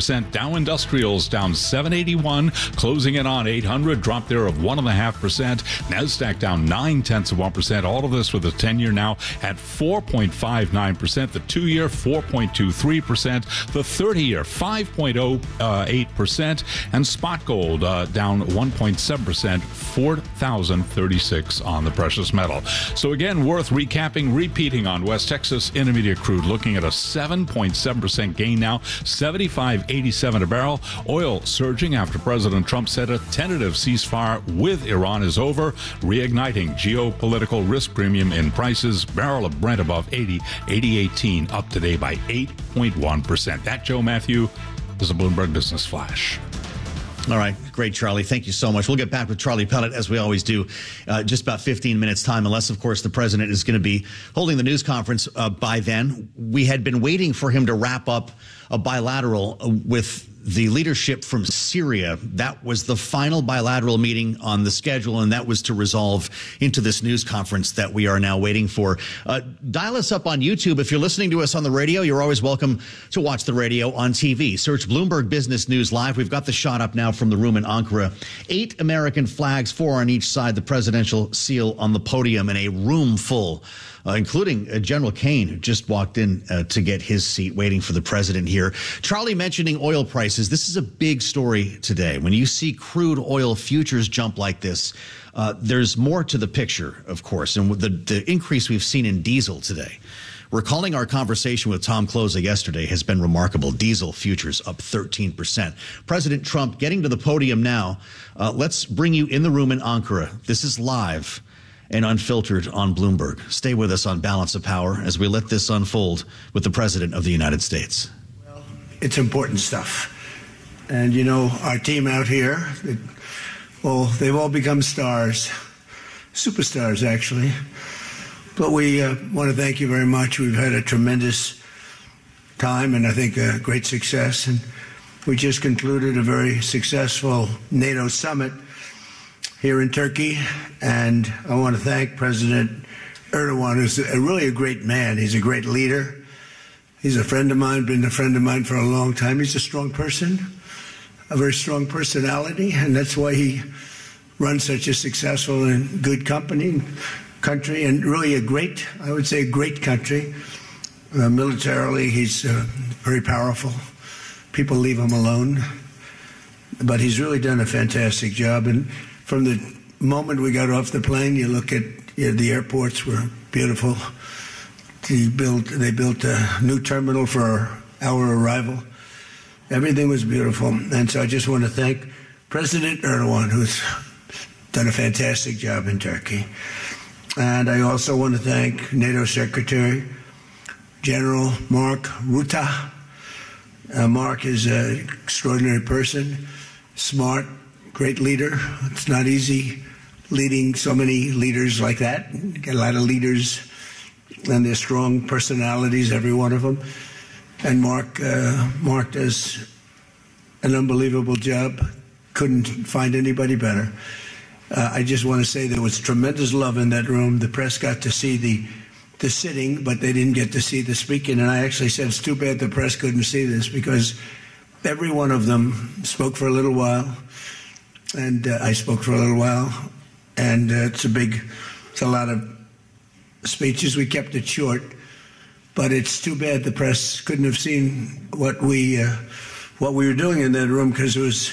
0.5%. Dow Industrials down 781, closing in on 800, drop there of 1.5%. NASDAQ down 0.9%. All of this with the 10-year now at 4.59%. The 2-year 4.23%. The 30-year 5.08%. And spot gold down 1.7%, 4,036 on the precious metal. So again, worth recapping, repeating on West Texas Intermediate crude, looking at a 7.7% gain now, 75.87 a barrel. Oil surging after President Trump said a tentative ceasefire with Iran is over, reigniting geopolitical risk premium in prices. Barrel of Brent above 80.18, up today by 8.1%. That, Joe Matthew, is a Bloomberg Business Flash. All right. Great, Charlie. Thank you so much. We'll get back with Charlie Pellet, as we always do, just about 15 minutes time, unless, of course, the president is going to be holding the news conference by then. We had been waiting for him to wrap up a bilateral with the leadership from Syria. That was the final bilateral meeting on the schedule, and that was to resolve into this news conference that we are now waiting for. Dial us up on YouTube. If you're listening to us on the radio, you're always welcome to watch the radio on TV. Search Bloomberg Business News Live. We've got the shot up now from the room in Ankara. 8 American flags, 4 on each side, the presidential seal on the podium, and a room full, including General Kane, who just walked in to get his seat, waiting for the president here. Charlie mentioning oil prices. This is a big story today. When you see crude oil futures jump like this, there's more to the picture, of course, and the increase we've seen in diesel today. Recalling our conversation with Tom Closa yesterday has been remarkable. Diesel futures up 13%. President Trump getting to the podium now. Let's bring you in the room in Ankara. This is live and unfiltered on Bloomberg. Stay with us on Balance of Power as we let this unfold with the President of the United States. Well, it's important stuff. And, you know, our team out here, well, they've all become stars, superstars, actually. But we want to thank you very much. We've had a tremendous time and I think a great success. And we just concluded a very successful NATO summit here in Turkey, and I want to thank President Erdogan, who's really a great man. He's a great leader. He's a friend of mine, been a friend of mine for a long time. He's a strong person, a very strong personality, and that's why he runs such a successful and good country, and really a great, I would say, a great country. Militarily, he's very powerful. People leave him alone, but he's really done a fantastic job. And from the moment we got off the plane, you look at the airports were beautiful. They built a new terminal for our arrival. Everything was beautiful. And so I just want to thank President Erdogan, who's done a fantastic job in Turkey. And I also want to thank NATO Secretary General Mark Rutte. Mark is an extraordinary person, smart, great leader. It's not easy leading so many leaders like that. You get a lot of leaders, and they're strong personalities, every one of them. And Mark does an unbelievable job. Couldn't find anybody better. I just want to say there was tremendous love in that room. The press got to see the sitting, but they didn't get to see the speaking. And I actually said, it's too bad the press couldn't see this, because every one of them spoke for a little while. And I spoke for a little while, and it's a lot of speeches. We kept it short, but it's too bad the press couldn't have seen what we were doing in that room, because it was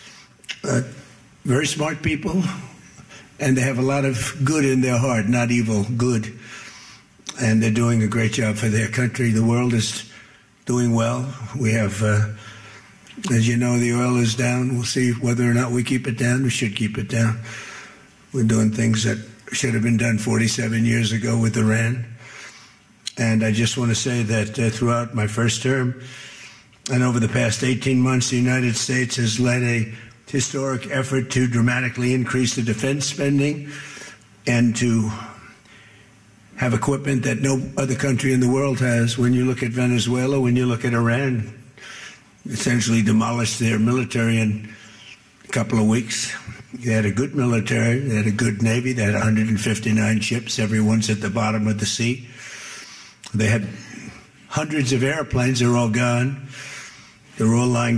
very smart people, and they have a lot of good in their heart, not evil, good, and they're doing a great job for their country. The world is doing well. We have. As you know, the oil is down. We'll see whether or not we keep it down. We should keep it down. We're doing things that should have been done 47 years ago with Iran. And I just want to say that throughout my first term and over the past 18 months, the United States has led a historic effort to dramatically increase the defense spending and to have equipment that no other country in the world has. When you look at Venezuela, when you look at Iran, essentially demolished their military in a couple of weeks. They had a good military. They had a good Navy. They had 159 ships. Everyone's at the bottom of the sea. They had hundreds of airplanes. They're all gone. They're all lying